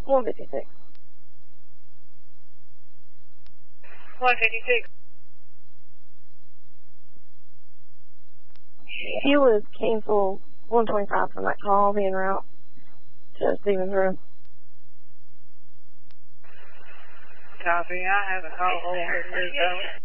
156. 156. He was canceled 125 from that call being route to Stevens Road. Copy. I have a call over.